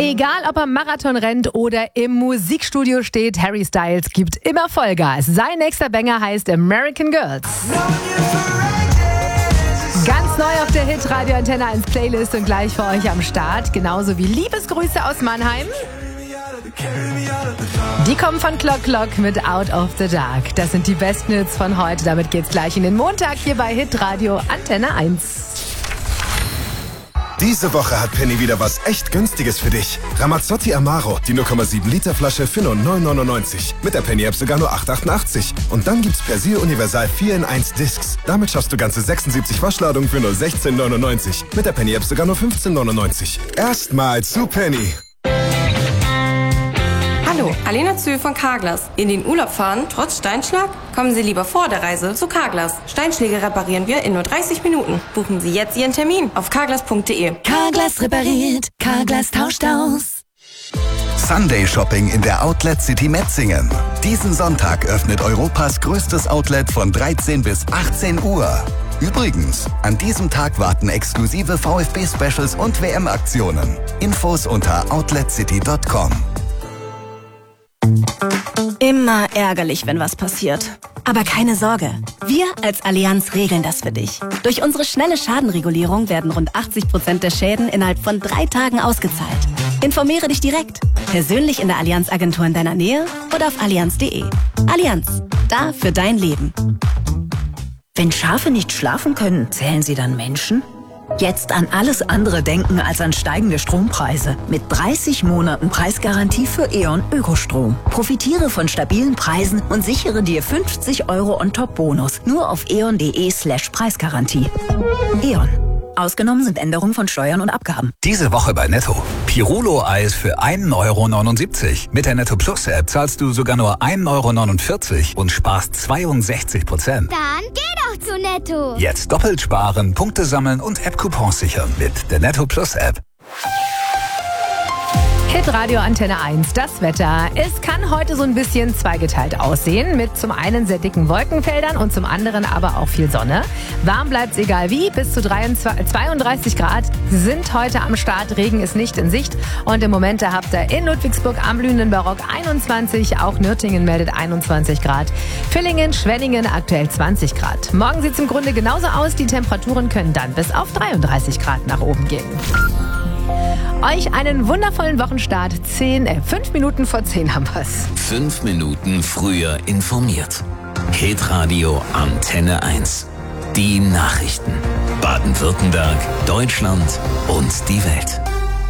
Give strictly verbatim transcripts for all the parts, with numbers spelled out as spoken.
Egal, ob er Marathon rennt oder im Musikstudio steht, Harry Styles gibt immer Vollgas. Sein nächster Banger heißt American Girls. Ganz neu auf der Hit Radio Antenne eins Playlist und gleich für euch am Start. Genauso wie Liebesgrüße aus Mannheim. Die kommen von Clock Clock mit Out of the Dark. Das sind die besten Hits von heute. Damit geht's gleich in den Montag hier bei Hit Radio Antenne eins. Diese Woche hat Penny wieder was echt Günstiges für dich. Ramazzotti Amaro, die null Komma sieben Liter Flasche für nur neun neunundneunzig. Mit der Penny-App sogar nur acht achtundachtzig. Und dann gibt's Persil Universal vier in eins Discs. Damit schaffst du ganze sechsundsiebzig Waschladungen für nur sechzehn neunundneunzig. Mit der Penny-App sogar nur fünfzehn neunundneunzig. Erstmal zu Penny. Hallo, Alena Zühl von Carglass. In den Urlaub fahren, trotz Steinschlag? Kommen Sie lieber vor der Reise zu Carglass. Steinschläge reparieren wir in nur dreißig Minuten. Buchen Sie jetzt Ihren Termin auf carglass punkt de. Carglass repariert, Carglass tauscht aus. Sunday Shopping in der Outlet City Metzingen. Diesen Sonntag öffnet Europas größtes Outlet von dreizehn bis achtzehn Uhr. Übrigens, an diesem Tag warten exklusive VfB-Specials und W M-Aktionen. Infos unter outlet city punkt com. Immer ärgerlich, wenn was passiert. Aber keine Sorge, wir als Allianz regeln das für dich. Durch unsere schnelle Schadenregulierung werden rund achtzig Prozent der Schäden innerhalb von drei Tagen ausgezahlt. Informiere dich direkt, persönlich in der Allianz-Agentur in deiner Nähe oder auf allianz punkt de. Allianz, da für dein Leben. Wenn Schafe nicht schlafen können, zählen sie dann Menschen? Jetzt an alles andere denken als an steigende Strompreise. Mit dreißig Monaten Preisgarantie für E.ON Ökostrom. Profitiere von stabilen Preisen und sichere dir fünfzig Euro On-Top-Bonus. Nur auf eon.de slash Preisgarantie. E.ON. Ausgenommen sind Änderungen von Steuern und Abgaben. Diese Woche bei Netto. Pirolo-Eis für ein Euro neunundsiebzig. Mit der Netto Plus App zahlst du sogar nur ein Euro neunundvierzig und sparst zweiundsechzig Prozent. Dann geh doch zu Netto. Jetzt doppelt sparen, Punkte sammeln und App-Coupons sichern mit der Netto Plus App. Hit Radio Antenne eins, das Wetter. Es kann heute so ein bisschen zweigeteilt aussehen, mit zum einen sehr dicken Wolkenfeldern und zum anderen aber auch viel Sonne. Warm bleibt's egal wie, bis zu zweiunddreißig Grad sind heute am Start. Regen ist nicht in Sicht und im Moment da habt ihr in Ludwigsburg am blühenden Barock einundzwanzig, auch Nürtingen meldet einundzwanzig Grad, Villingen, Schwenningen aktuell zwanzig Grad. Morgen sieht's im Grunde genauso aus, die Temperaturen können dann bis auf dreiunddreißig Grad nach oben gehen. Euch einen wundervollen Wochenstart. Zehn, äh, fünf Minuten vor zehn haben wir's. Fünf Minuten früher informiert. Hitradio Antenne eins. Die Nachrichten. Baden-Württemberg, Deutschland und die Welt.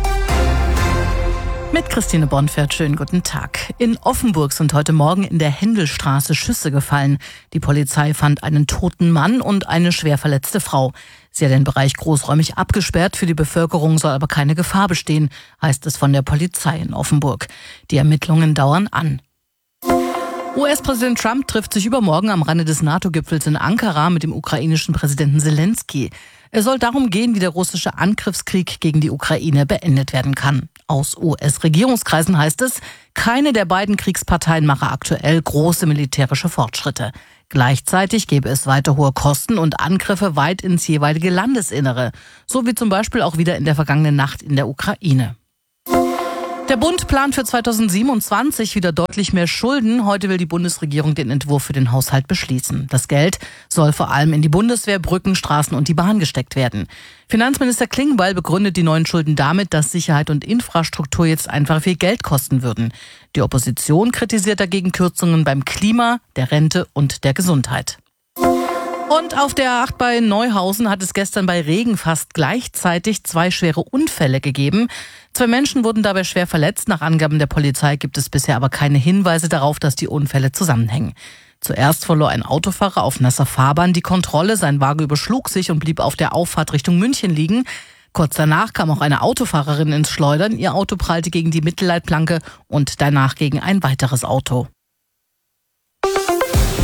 Mit Christine Bonfert, schönen guten Tag. In Offenburg sind heute Morgen in der Händelstraße Schüsse gefallen. Die Polizei fand einen toten Mann und eine schwer verletzte Frau. Sie hat den Bereich großräumig abgesperrt, für die Bevölkerung soll aber keine Gefahr bestehen, heißt es von der Polizei in Offenburg. Die Ermittlungen dauern an. U S-Präsident Trump trifft sich übermorgen am Rande des NATO-Gipfels in Ankara mit dem ukrainischen Präsidenten Zelensky. Es soll darum gehen, wie der russische Angriffskrieg gegen die Ukraine beendet werden kann. Aus U S-Regierungskreisen heißt es, keine der beiden Kriegsparteien mache aktuell große militärische Fortschritte. Gleichzeitig gäbe es weiter hohe Kosten und Angriffe weit ins jeweilige Landesinnere, so wie zum Beispiel auch wieder in der vergangenen Nacht in der Ukraine. Der Bund plant für zweitausendsiebenundzwanzig wieder deutlich mehr Schulden. Heute will die Bundesregierung den Entwurf für den Haushalt beschließen. Das Geld soll vor allem in die Bundeswehr, Brücken, Straßen und die Bahn gesteckt werden. Finanzminister Klingbeil begründet die neuen Schulden damit, dass Sicherheit und Infrastruktur jetzt einfach viel Geld kosten würden. Die Opposition kritisiert dagegen Kürzungen beim Klima, der Rente und der Gesundheit. Und auf der A acht bei Neuhausen hat es gestern bei Regen fast gleichzeitig zwei schwere Unfälle gegeben. Zwei Menschen wurden dabei schwer verletzt. Nach Angaben der Polizei gibt es bisher aber keine Hinweise darauf, dass die Unfälle zusammenhängen. Zuerst verlor ein Autofahrer auf nasser Fahrbahn die Kontrolle. Sein Wagen überschlug sich und blieb auf der Auffahrt Richtung München liegen. Kurz danach kam auch eine Autofahrerin ins Schleudern. Ihr Auto prallte gegen die Mittelleitplanke und danach gegen ein weiteres Auto.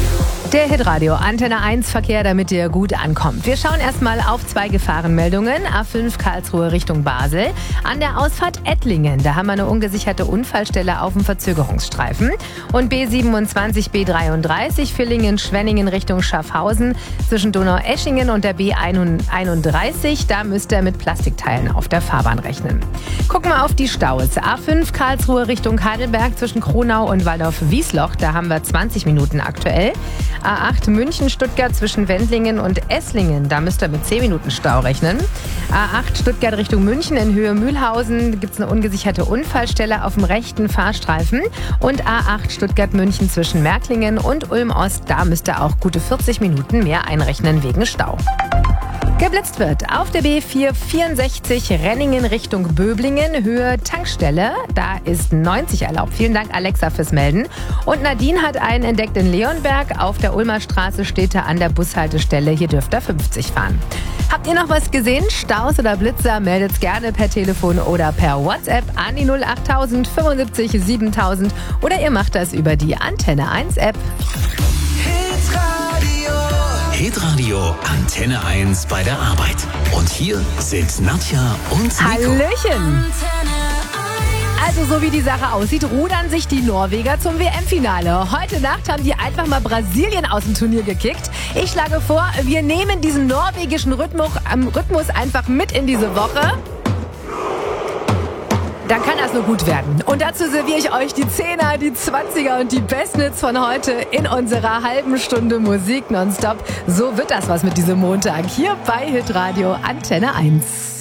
Der Hitradio Antenne eins Verkehr, damit ihr gut ankommt. Wir schauen erstmal auf zwei Gefahrenmeldungen. A fünf Karlsruhe Richtung Basel. An der Ausfahrt Ettlingen, da haben wir eine ungesicherte Unfallstelle auf dem Verzögerungsstreifen. Und B siebenundzwanzig B dreiunddreißig Villingen-Schwenningen Richtung Schaffhausen. Zwischen Donaueschingen und der B einunddreißig, da müsst ihr mit Plastikteilen auf der Fahrbahn rechnen. Gucken wir auf die Staus. A fünf Karlsruhe Richtung Heidelberg zwischen Kronau und Waldorf-Wiesloch, da haben wir zwanzig Minuten aktuell. A acht München-Stuttgart zwischen Wendlingen und Esslingen, da müsst ihr mit zehn Minuten Stau rechnen. A acht Stuttgart Richtung München in Höhe Mühlhausen gibt es eine ungesicherte Unfallstelle auf dem rechten Fahrstreifen. Und A acht Stuttgart-München zwischen Märklingen und Ulm-Ost, da müsst ihr auch gute vierzig Minuten mehr einrechnen wegen Stau. Geblitzt wird auf der B vierhundertvierundsechzig Renningen Richtung Böblingen, Höhe Tankstelle. Da ist neunzig erlaubt. Vielen Dank, Alexa, fürs Melden. Und Nadine hat einen entdeckt in Leonberg. Auf der Ulmer Straße steht er an der Bushaltestelle. Hier dürft ihr fünfzig fahren. Habt ihr noch was gesehen? Staus oder Blitzer? Meldet's gerne per Telefon oder per WhatsApp an die null achttausend fünfundsiebzig siebentausend oder ihr macht das über die Antenne eins App. Hitradio Antenne eins bei der Arbeit. Und hier sind Nadja und Nico. Hallöchen! Also so wie die Sache aussieht, rudern sich die Norweger zum W M-Finale. Heute Nacht haben die einfach mal Brasilien aus dem Turnier gekickt. Ich schlage vor, wir nehmen diesen norwegischen Rhythmus, ähm, Rhythmus einfach mit in diese Woche. Dann kann das nur gut werden. Und dazu serviere ich euch die Zehner, die Zwanziger und die Bestnits von heute in unserer halben Stunde Musik nonstop. So wird das was mit diesem Montag hier bei Hitradio Antenne eins.